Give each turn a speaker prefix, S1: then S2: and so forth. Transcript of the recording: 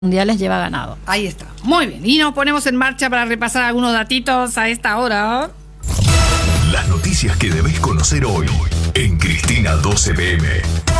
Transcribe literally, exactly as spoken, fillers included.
S1: mundiales lleva ganado.
S2: Ahí está. Muy bien. Y nos ponemos en marcha para repasar algunos datitos a esta hora.
S3: Las noticias que debés conocer hoy en Cristina doce P M.